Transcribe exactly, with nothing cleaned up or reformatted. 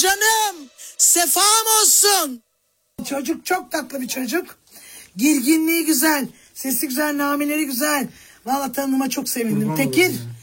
canım. Sefam olsun. Çocuk çok tatlı bir çocuk. Girginliği güzel. Sesi güzel, nameleri güzel. Vallahi tanıma çok sevindim. Tekir.